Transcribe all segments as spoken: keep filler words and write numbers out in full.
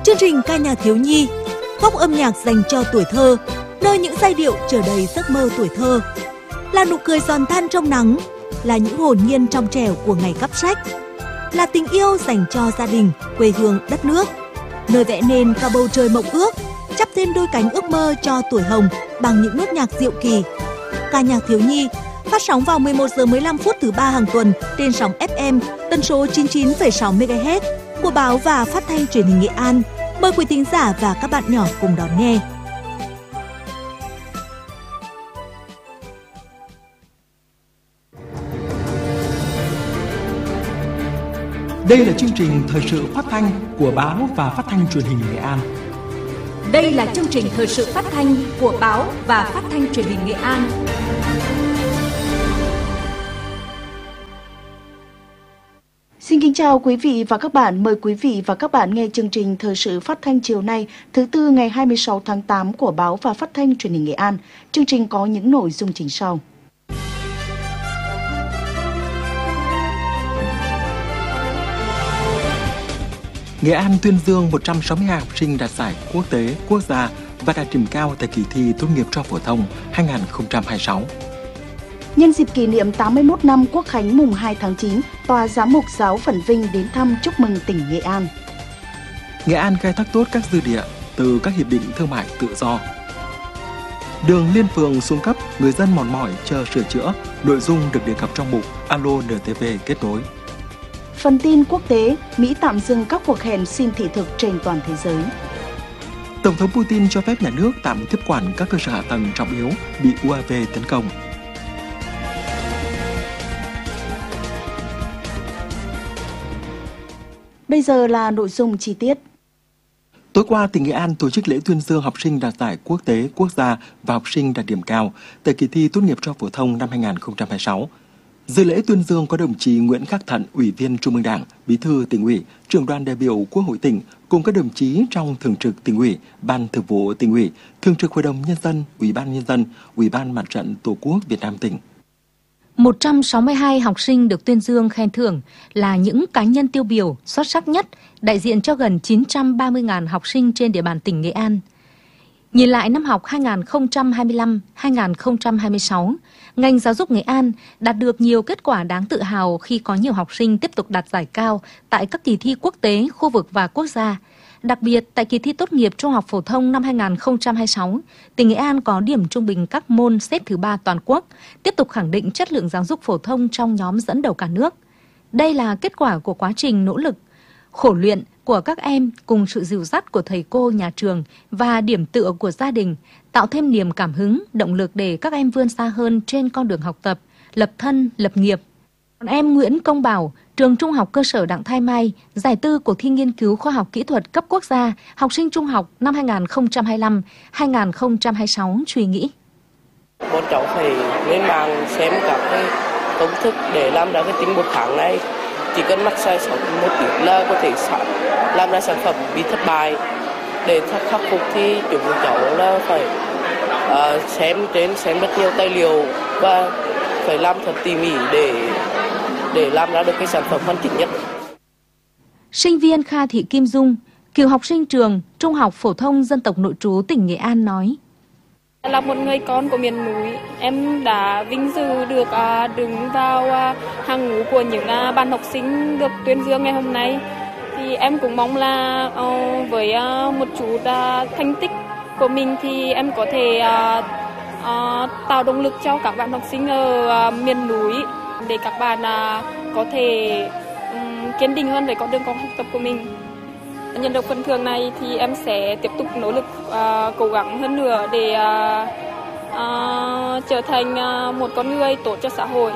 Chương trình ca nhạc thiếu nhi, góc âm nhạc dành cho tuổi thơ, nơi những giai điệu chở đầy giấc mơ tuổi thơ, là nụ cười giòn tan trong nắng, là những hồn nhiên trong trẻo của ngày cắp sách, là tình yêu dành cho gia đình, quê hương, đất nước, nơi vẽ nên cả bầu trời mộng ước, chắp thêm đôi cánh ước mơ cho tuổi hồng bằng những nốt nhạc diệu kỳ. Ca nhạc thiếu nhi phát sóng vào mười một giờ mười lăm phút thứ ba hàng tuần trên sóng ép em tần số chín mươi chín phẩy sáu mê ga héc của báo và phát thanh truyền hình Nghệ An. Mời quý thính giả và các bạn nhỏ cùng đón nghe. Đây là chương trình thời sự phát thanh của báo và phát thanh truyền hình Nghệ An. Đây là chương trình thời sự phát thanh của báo và phát thanh truyền hình Nghệ An. Xin kính chào quý vị và các bạn. Mời quý vị và các bạn nghe chương trình thời sự phát thanh chiều nay, thứ tư ngày hai mươi sáu tháng tám của báo và phát thanh truyền hình Nghệ An. Chương trình có những nội dung chính sau. Nghệ An tuyên dương một trăm sáu mươi hai học sinh đạt giải quốc tế, quốc gia và đạt điểm cao tại kỳ thi tốt nghiệp trung học phổ thông hai không hai sáu. Nhân dịp kỷ niệm tám mươi mốt năm Quốc khánh mùng hai tháng chín, Tòa Giám mục giáo Phẩn Vinh đến thăm chúc mừng tỉnh Nghệ An. Nghệ An khai thác tốt các dư địa từ các hiệp định thương mại tự do. Đường liên phường xuống cấp, người dân mòn mỏi chờ sửa chữa, nội dung được đề cập trong mục Alo en tê vê kết nối. Phần tin quốc tế, Mỹ tạm dừng các cuộc hẹn xin thị thực trên toàn thế giới. Tổng thống Putin cho phép nhà nước tạm tiếp quản các cơ sở hạ tầng trọng yếu bị u a vê tấn công. Bây giờ là nội dung chi tiết. Tối qua, tỉnh Nghệ An tổ chức lễ tuyên dương học sinh đạt giải quốc tế, quốc gia và học sinh đạt điểm cao tại kỳ thi tốt nghiệp trung học phổ thông năm hai không hai sáu. Dự lễ tuyên dương có đồng chí Nguyễn Khắc Thận, Ủy viên Trung ương Đảng, Bí thư Tỉnh ủy, Trưởng đoàn đại biểu Quốc hội tỉnh, cùng các đồng chí trong Thường trực Tỉnh ủy, Ban Thường vụ Tỉnh ủy, Thường trực Hội đồng Nhân dân, Ủy ban Nhân dân, Ủy ban Mặt trận Tổ quốc Việt Nam tỉnh. một trăm sáu mươi hai học sinh được tuyên dương khen thưởng là những cá nhân tiêu biểu xuất sắc nhất, đại diện cho gần chín trăm ba mươi nghìn học sinh trên địa bàn tỉnh Nghệ An. Nhìn lại năm học hai không hai lăm hai không hai sáu, ngành giáo dục Nghệ An đạt được nhiều kết quả đáng tự hào khi có nhiều học sinh tiếp tục đạt giải cao tại các kỳ thi quốc tế, khu vực và quốc gia. Đặc biệt, tại kỳ thi tốt nghiệp trung học phổ thông năm hai không hai sáu, tỉnh Nghệ An có điểm trung bình các môn xếp thứ ba toàn quốc, tiếp tục khẳng định chất lượng giáo dục phổ thông trong nhóm dẫn đầu cả nước. Đây là kết quả của quá trình nỗ lực, khổ luyện của các em cùng sự dìu dắt của thầy cô, nhà trường và điểm tựa của gia đình, tạo thêm niềm cảm hứng, động lực để các em vươn xa hơn trên con đường học tập, lập thân, lập nghiệp. Còn em Nguyễn Công Bảo, trường Trung học cơ sở Đặng Thái Mai, giải tư cuộc thi nghiên cứu khoa học kỹ thuật cấp quốc gia, học sinh trung học năm hai không hai lăm hai không hai sáu suy nghĩ. Bọn cháu phải lên mạng xem các cái công thức để làm ra cái tinh bột kháng này. Chỉ cần mắc sai sót một ít là có thể làm ra sản phẩm bị thất bại. Để khắc phục thì chúng cháu là phải uh, xem trên xem rất nhiều tài liệu và phải làm thật tỉ mỉ để để làm ra được cái sản phẩm hoàn chỉnh nhất. Sinh viên Kha Thị Kim Dung, cựu học sinh trường Trung học phổ thông dân tộc nội trú tỉnh Nghệ An nói: Là một người con của miền núi, em đã vinh dự được uh, đứng vào uh, hàng ngũ của những uh, bạn học sinh được tuyên dương ngày hôm nay. Thì em cũng mong là uh, với uh, một chút uh, thành tích của mình thì em có thể uh, uh, tạo động lực cho các bạn học sinh ở uh, miền núi để các bạn uh, có thể um, kiên định hơn về con đường học tập của mình. Nhận được phần thưởng này thì em sẽ tiếp tục nỗ lực uh, cố gắng hơn nữa để uh, uh, trở thành uh, một con người tốt cho xã hội.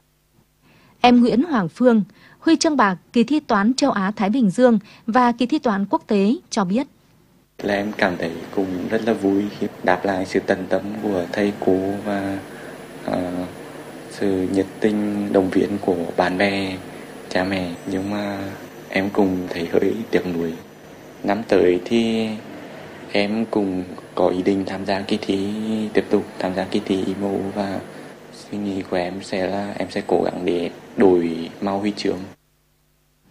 Em Nguyễn Hoàng Phương, huy chương bạc kỳ thi toán châu Á Thái Bình Dương và kỳ thi toán quốc tế cho biết: Là em cảm thấy cũng rất là vui khi đáp lại sự tận tâm của thầy cô và uh, sự nhiệt tình động viên của bạn bè, cha mẹ, nhưng mà em cũng thấy hơi tiếc nuối. Năm tới thì em cũng có ý định tham gia kỳ thi, tiếp tục tham gia kỳ thi i em ô và suy nghĩ của em sẽ là em sẽ cố gắng để đổi màu huy chương.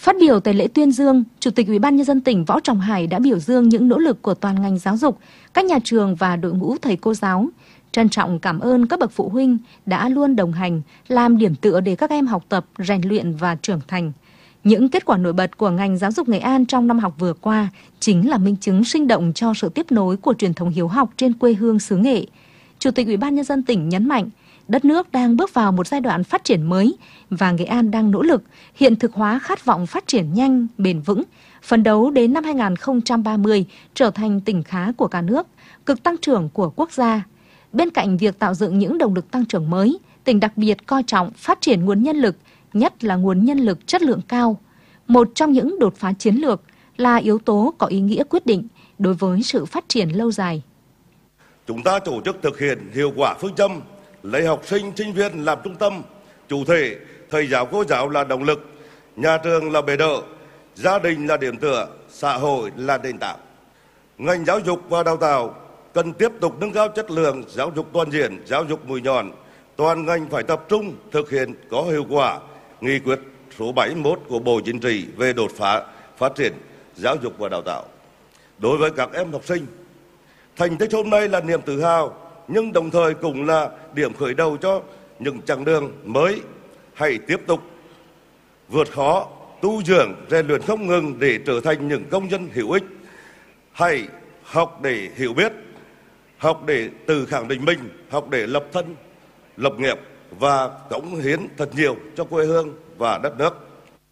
Phát biểu tại lễ tuyên dương, Chủ tịch Ủy ban Nhân dân tỉnh Võ Trọng Hải đã biểu dương những nỗ lực của toàn ngành giáo dục, các nhà trường và đội ngũ thầy cô giáo. Trân trọng cảm ơn các bậc phụ huynh đã luôn đồng hành, làm điểm tựa để các em học tập, rèn luyện và trưởng thành. Những kết quả nổi bật của ngành giáo dục Nghệ An trong năm học vừa qua chính là minh chứng sinh động cho sự tiếp nối của truyền thống hiếu học trên quê hương xứ Nghệ. Chủ tịch Ủy ban Nhân dân tỉnh nhấn mạnh, đất nước đang bước vào một giai đoạn phát triển mới và Nghệ An đang nỗ lực hiện thực hóa khát vọng phát triển nhanh, bền vững, phấn đấu đến năm hai nghìn không trăm ba mươi trở thành tỉnh khá của cả nước, cực tăng trưởng của quốc gia. Bên cạnh việc tạo dựng những động lực tăng trưởng mới, tỉnh đặc biệt coi trọng phát triển nguồn nhân lực, nhất là nguồn nhân lực chất lượng cao. Một trong những đột phá chiến lược là yếu tố có ý nghĩa quyết định đối với sự phát triển lâu dài. Chúng ta tổ chức thực hiện hiệu quả phương châm lấy học sinh, sinh viên làm trung tâm, chủ thể, thầy giáo, cô giáo là động lực, nhà trường là bệ đỡ, gia đình là điểm tựa, xã hội là nền tảng. Ngành giáo dục và đào tạo cần tiếp tục nâng cao chất lượng giáo dục toàn diện, giáo dục mũi nhọn. Toàn ngành phải tập trung thực hiện có hiệu quả nghị quyết số bảy mươi mốt của Bộ Chính trị về đột phá phát triển giáo dục và đào tạo. Đối với các em học sinh, thành tích hôm nay là niềm tự hào, nhưng đồng thời cũng là điểm khởi đầu cho những chặng đường mới. Hãy tiếp tục vượt khó, tu dưỡng, rèn luyện không ngừng để trở thành những công dân hữu ích. Hãy học để hiểu biết, học để tự khẳng định mình, học để lập thân, lập nghiệp và cống hiến thật nhiều cho quê hương và đất nước.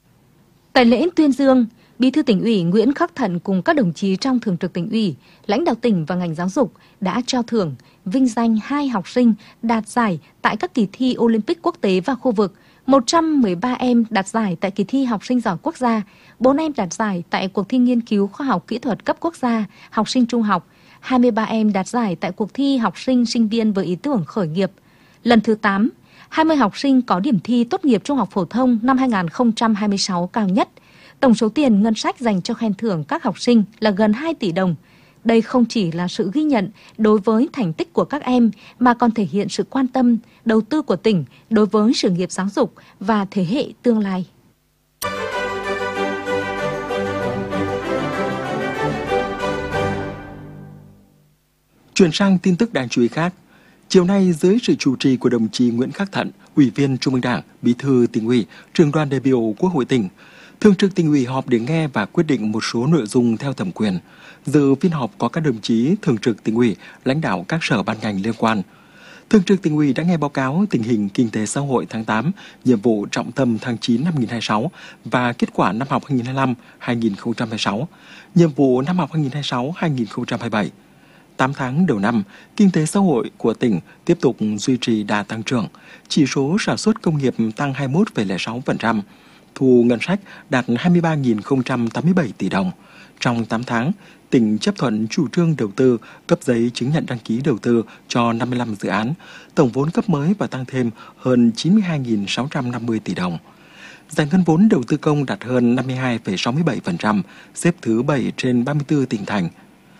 Tại lễ tuyên dương, Bí thư Tỉnh ủy Nguyễn Khắc Thận cùng các đồng chí trong Thường trực Tỉnh ủy, lãnh đạo tỉnh và ngành giáo dục đã trao thưởng, vinh danh hai học sinh đạt giải tại các kỳ thi Olympic quốc tế và khu vực, một trăm mười ba em đạt giải tại kỳ thi học sinh giỏi quốc gia, bốn em đạt giải tại cuộc thi nghiên cứu khoa học kỹ thuật cấp quốc gia, học sinh trung học, hai mươi ba em đạt giải tại cuộc thi học sinh sinh viên với ý tưởng khởi nghiệp. Lần thứ tám, hai mươi học sinh có điểm thi tốt nghiệp trung học phổ thông năm hai nghìn không trăm hai mươi sáu cao nhất. Tổng số tiền ngân sách dành cho khen thưởng các học sinh là gần hai tỷ đồng. Đây không chỉ là sự ghi nhận đối với thành tích của các em mà còn thể hiện sự quan tâm, đầu tư của tỉnh đối với sự nghiệp giáo dục và thế hệ tương lai. Chuyển sang tin tức đáng chú ý khác. Chiều nay, dưới sự chủ trì của đồng chí Nguyễn Khắc Thận, Ủy viên Trung ương Đảng, Bí thư Tỉnh ủy, Trưởng đoàn đại biểu Quốc hội tỉnh, Thường trực Tỉnh ủy họp để nghe và quyết định một số nội dung theo thẩm quyền. Dự phiên họp có các đồng chí Thường trực Tỉnh ủy, lãnh đạo các sở ban ngành liên quan. Thường trực Tỉnh ủy đã nghe báo cáo tình hình kinh tế xã hội tháng tám, nhiệm vụ trọng tâm tháng chín năm hai nghìn không trăm hai mươi sáu và kết quả năm học hai nghìn không trăm hai mươi lăm hai nghìn không trăm hai mươi sáu, nhiệm vụ năm học hai nghìn không trăm hai mươi sáu hai nghìn không trăm hai mươi bảy. tám tháng đầu năm, kinh tế xã hội của tỉnh tiếp tục duy trì đà tăng trưởng, chỉ số sản xuất công nghiệp tăng hai mươi mốt phẩy không sáu phần trăm, thu ngân sách đạt hai mươi ba nghìn không trăm tám mươi bảy tỷ đồng. Trong tám tháng, tỉnh chấp thuận chủ trương đầu tư, cấp giấy chứng nhận đăng ký đầu tư cho năm mươi lăm dự án, tổng vốn cấp mới và tăng thêm hơn chín mươi hai nghìn sáu trăm năm mươi tỷ đồng. Giải ngân vốn đầu tư công đạt hơn năm mươi hai phẩy sáu mươi bảy phần trăm, xếp thứ bảy trên ba mươi tư tỉnh thành.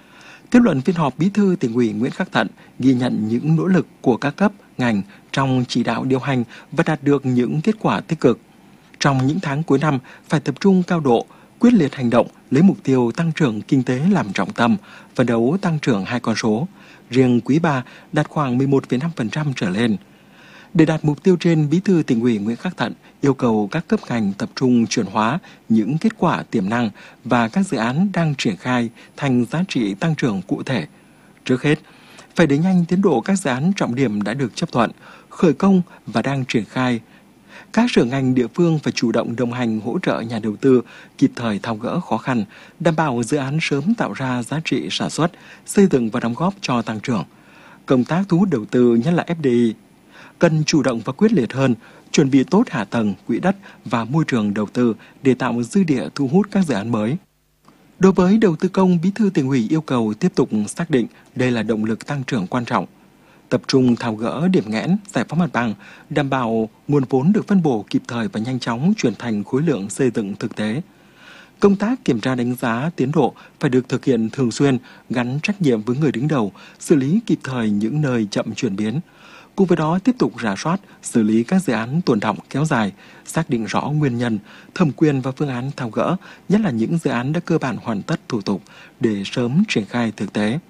Kết luận phiên họp, Bí thư Tỉnh ủy Nguyễn Khắc Thận ghi nhận những nỗ lực của các cấp, ngành trong chỉ đạo điều hành và đạt được những kết quả tích cực. Trong những tháng cuối năm, phải tập trung cao độ, quyết liệt hành động, lấy mục tiêu tăng trưởng kinh tế làm trọng tâm, phấn đấu tăng trưởng hai con số. Riêng quý ba đạt khoảng mười một phẩy năm phần trăm trở lên. Để đạt mục tiêu trên, Bí thư Tỉnh ủy Nguyễn Khắc Thận yêu cầu các cấp ngành tập trung chuyển hóa những kết quả tiềm năng và các dự án đang triển khai thành giá trị tăng trưởng cụ thể. Trước hết, phải đẩy nhanh tiến độ các dự án trọng điểm đã được chấp thuận, khởi công và đang triển khai. Các sở ngành địa phương phải chủ động đồng hành hỗ trợ nhà đầu tư, kịp thời tháo gỡ khó khăn, đảm bảo dự án sớm tạo ra giá trị sản xuất, xây dựng và đóng góp cho tăng trưởng. Công tác thu hút đầu tư, nhất là ép đê i, cần chủ động và quyết liệt hơn, chuẩn bị tốt hạ tầng, quỹ đất và môi trường đầu tư để tạo dư địa thu hút các dự án mới. Đối với đầu tư công, Bí thư Tỉnh ủy yêu cầu tiếp tục xác định đây là động lực tăng trưởng quan trọng. Tập trung tháo gỡ điểm nghẽn, giải phóng mặt bằng, đảm bảo nguồn vốn được phân bổ kịp thời và nhanh chóng chuyển thành khối lượng xây dựng thực tế. Công tác kiểm tra đánh giá tiến độ phải được thực hiện thường xuyên, gắn trách nhiệm với người đứng đầu, xử lý kịp thời những nơi chậm chuyển biến. Cùng với đó tiếp tục rà soát, xử lý các dự án tồn đọng kéo dài, xác định rõ nguyên nhân, thẩm quyền và phương án tháo gỡ, nhất là những dự án đã cơ bản hoàn tất thủ tục để sớm triển khai thực tế.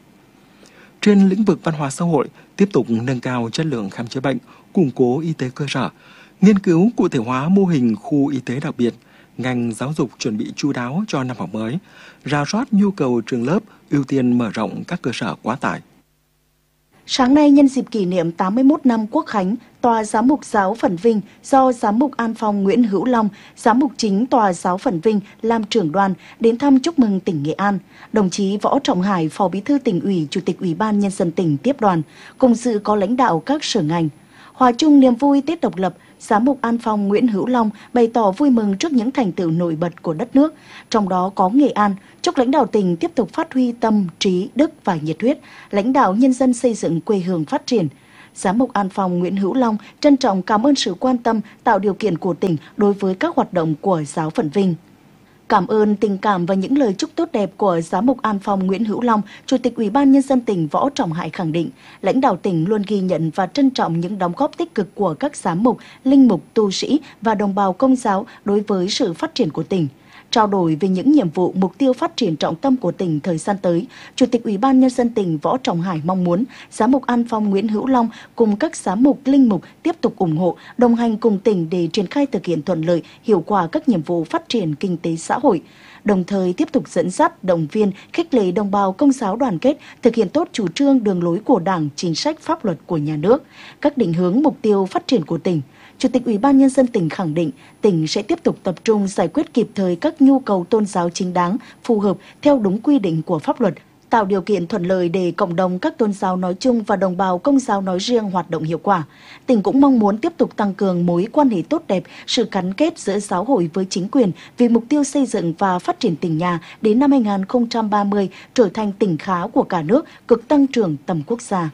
Trên lĩnh vực văn hóa xã hội, tiếp tục nâng cao chất lượng khám chữa bệnh, củng cố y tế cơ sở, nghiên cứu cụ thể hóa mô hình khu y tế đặc biệt, ngành giáo dục chuẩn bị chu đáo cho năm học mới, rà soát nhu cầu trường lớp, ưu tiên mở rộng các cơ sở quá tải. Sáng nay nhân dịp kỷ niệm tám mươi mốt năm Quốc khánh, Tòa Giám mục Giáo Phận Vinh do Giám mục An Phong Nguyễn Hữu Long, Giám mục chính Tòa Giáo Phận Vinh làm trưởng đoàn đến thăm chúc mừng tỉnh Nghệ An. Đồng chí Võ Trọng Hải, Phó Bí thư Tỉnh ủy, Chủ tịch Ủy ban Nhân dân tỉnh tiếp đoàn, cùng dự có lãnh đạo các sở ngành. Hòa chung niềm vui Tết độc lập, Giám mục An Phong Nguyễn Hữu Long bày tỏ vui mừng trước những thành tựu nổi bật của đất nước, trong đó có Nghệ An, chúc lãnh đạo tỉnh tiếp tục phát huy tâm, trí, đức và nhiệt huyết, lãnh đạo nhân dân xây dựng quê hương phát triển. Giám mục An Phong Nguyễn Hữu Long trân trọng cảm ơn sự quan tâm, tạo điều kiện của tỉnh đối với các hoạt động của Giáo phận Vinh. Cảm ơn tình cảm và những lời chúc tốt đẹp của Giám mục An Phong Nguyễn Hữu Long, Chủ tịch Ủy ban Nhân dân tỉnh Võ Trọng Hải khẳng định, lãnh đạo tỉnh luôn ghi nhận và trân trọng những đóng góp tích cực của các giám mục, linh mục, tu sĩ và đồng bào Công giáo đối với sự phát triển của tỉnh. Trao đổi về những nhiệm vụ, mục tiêu phát triển trọng tâm của tỉnh thời gian tới, Chủ tịch Ủy ban Nhân dân tỉnh Võ Trọng Hải mong muốn Giám mục An Phong Nguyễn Hữu Long cùng các giám mục, linh mục tiếp tục ủng hộ, đồng hành cùng tỉnh để triển khai thực hiện thuận lợi, hiệu quả các nhiệm vụ phát triển kinh tế xã hội, đồng thời tiếp tục dẫn dắt, động viên, khích lệ đồng bào Công giáo đoàn kết, thực hiện tốt chủ trương, đường lối của Đảng, chính sách, pháp luật của nhà nước, các định hướng, mục tiêu phát triển của tỉnh. Chủ tịch Ủy ban Nhân dân tỉnh khẳng định, tỉnh sẽ tiếp tục tập trung giải quyết kịp thời các nhu cầu tôn giáo chính đáng, phù hợp theo đúng quy định của pháp luật, tạo điều kiện thuận lợi để cộng đồng các tôn giáo nói chung và đồng bào Công giáo nói riêng hoạt động hiệu quả. Tỉnh cũng mong muốn tiếp tục tăng cường mối quan hệ tốt đẹp, sự gắn kết giữa giáo hội với chính quyền vì mục tiêu xây dựng và phát triển tỉnh nhà đến năm hai nghìn không trăm ba mươi trở thành tỉnh khá của cả nước, cực tăng trưởng tầm quốc gia.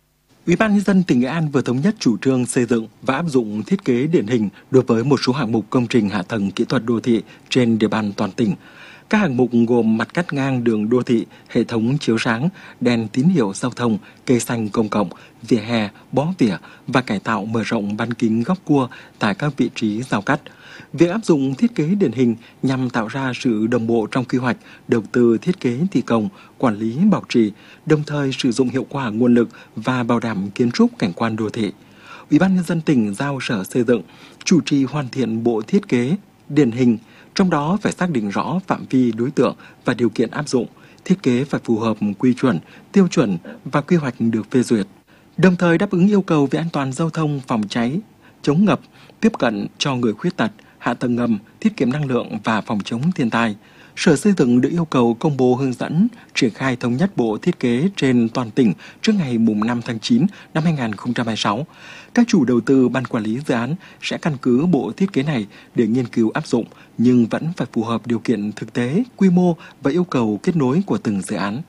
Ủy ban Nhân dân tỉnh Nghệ An vừa thống nhất chủ trương xây dựng và áp dụng thiết kế điển hình đối với một số hạng mục công trình hạ tầng kỹ thuật đô thị trên địa bàn toàn tỉnh. Các hạng mục gồm mặt cắt ngang đường đô thị, hệ thống chiếu sáng, đèn tín hiệu giao thông, cây xanh công cộng, vỉa hè, bó tỉa và cải tạo mở rộng bán kính góc cua tại các vị trí giao cắt. Việc áp dụng thiết kế điển hình nhằm tạo ra sự đồng bộ trong quy hoạch, đầu tư thiết kế thi công, quản lý bảo trì, đồng thời sử dụng hiệu quả nguồn lực và bảo đảm kiến trúc cảnh quan đô thị. Ủy ban Nhân dân tỉnh giao Sở Xây dựng chủ trì hoàn thiện bộ thiết kế điển hình, trong đó phải xác định rõ phạm vi đối tượng và điều kiện áp dụng, thiết kế phải phù hợp quy chuẩn, tiêu chuẩn và quy hoạch được phê duyệt, đồng thời đáp ứng yêu cầu về an toàn giao thông, phòng cháy, chống ngập, tiếp cận cho người khuyết tật, hạ tầng ngầm, tiết kiệm năng lượng và phòng chống thiên tai. Sở Xây dựng được yêu cầu công bố hướng dẫn triển khai thống nhất bộ thiết kế trên toàn tỉnh trước ngày mùng năm tháng chín năm hai nghìn không trăm hai mươi sáu. Các chủ đầu tư, ban quản lý dự án sẽ căn cứ bộ thiết kế này để nghiên cứu áp dụng, nhưng vẫn phải phù hợp điều kiện thực tế, quy mô và yêu cầu kết nối của từng dự án.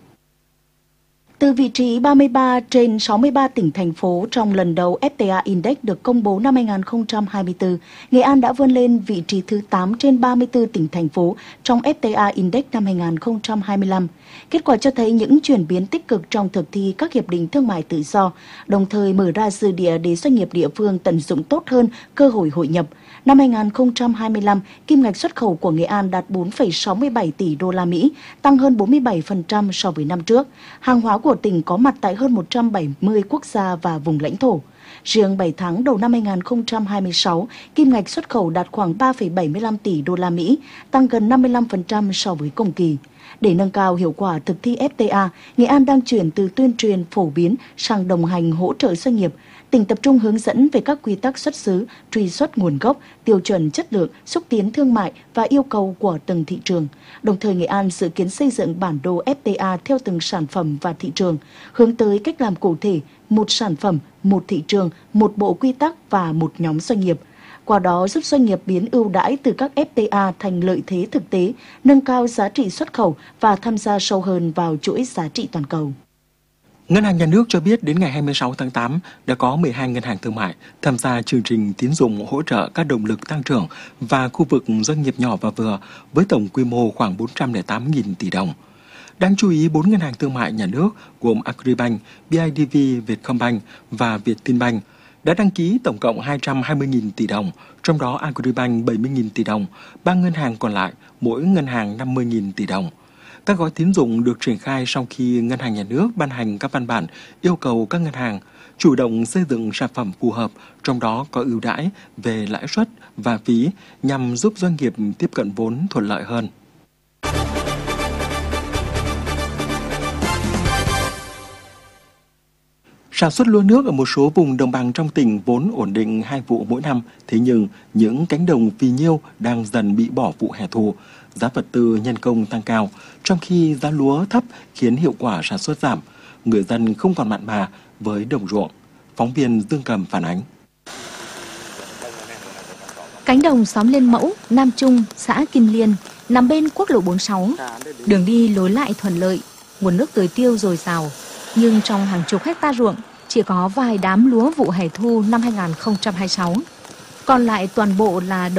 Từ vị trí ba mươi ba trên sáu mươi ba tỉnh, thành phố trong lần đầu ép tê a Index được công bố năm hai nghìn không trăm hai mươi tư, Nghệ An đã vươn lên vị trí thứ tám trên ba mươi tư tỉnh, thành phố trong ép tê a Index năm hai nghìn không trăm hai mươi lăm. Kết quả cho thấy những chuyển biến tích cực trong thực thi các hiệp định thương mại tự do, đồng thời mở ra dư địa để doanh nghiệp địa phương tận dụng tốt hơn cơ hội hội nhập. Năm hai nghìn không trăm hai mươi lăm, kim ngạch xuất khẩu của Nghệ An đạt bốn phẩy sáu mươi bảy tỷ đô la Mỹ, tăng hơn bốn mươi bảy phần trăm so với năm trước. Hàng hóa của tỉnh có mặt tại hơn một trăm bảy mươi quốc gia và vùng lãnh thổ. Riêng bảy tháng đầu năm hai nghìn không trăm hai mươi sáu, kim ngạch xuất khẩu đạt khoảng ba phẩy bảy mươi lăm tỷ đô la Mỹ, tăng gần năm mươi lăm phần trăm so với cùng kỳ. Để nâng cao hiệu quả thực thi ép tê a, Nghệ An đang chuyển từ tuyên truyền phổ biến sang đồng hành hỗ trợ doanh nghiệp. Tỉnh tập trung hướng dẫn về các quy tắc xuất xứ, truy xuất nguồn gốc, tiêu chuẩn chất lượng, xúc tiến thương mại và yêu cầu của từng thị trường. Đồng thời, Nghệ An dự kiến xây dựng bản đồ ép tê a theo từng sản phẩm và thị trường, hướng tới cách làm cụ thể, một sản phẩm, một thị trường, một bộ quy tắc và một nhóm doanh nghiệp. Qua đó giúp doanh nghiệp biến ưu đãi từ các ép tê a thành lợi thế thực tế, nâng cao giá trị xuất khẩu và tham gia sâu hơn vào chuỗi giá trị toàn cầu. Ngân hàng Nhà nước cho biết đến ngày hai mươi sáu tháng tám đã có mười hai ngân hàng thương mại tham gia chương trình tín dụng hỗ trợ các động lực tăng trưởng và khu vực doanh nghiệp nhỏ và vừa với tổng quy mô khoảng bốn trăm lẻ tám nghìn tỷ đồng. Đáng chú ý, bốn ngân hàng thương mại nhà nước gồm Agribank, bê i đê vê, Vietcombank và Vietinbank đã đăng ký tổng cộng hai trăm hai mươi nghìn tỷ đồng, trong đó Agribank bảy mươi nghìn tỷ đồng, ba ngân hàng còn lại mỗi ngân hàng năm mươi nghìn tỷ đồng. Các gói tín dụng được triển khai sau khi Ngân hàng Nhà nước ban hành các văn bản yêu cầu các ngân hàng chủ động xây dựng sản phẩm phù hợp, trong đó có ưu đãi về lãi suất và phí nhằm giúp doanh nghiệp tiếp cận vốn thuận lợi hơn. Sản xuất lúa nước ở một số vùng đồng bằng trong tỉnh vốn ổn định hai vụ mỗi năm, thế nhưng những cánh đồng phì nhiêu đang dần bị bỏ vụ hè thu. Giá vật tư nhân công tăng cao, trong khi giá lúa thấp khiến hiệu quả sản xuất giảm. Người dân không còn mặn mà với đồng ruộng. Phóng viên Dương Cầm phản ánh. Cánh đồng xóm Liên Mẫu, Nam Trung, xã Kim Liên nằm bên quốc lộ bốn mươi sáu. Đường đi lối lại thuận lợi, nguồn nước tưới tiêu dồi dào. Nhưng trong hàng chục hecta ruộng chỉ có vài đám lúa vụ hè thu năm hai nghìn không trăm hai mươi sáu. Còn lại toàn bộ là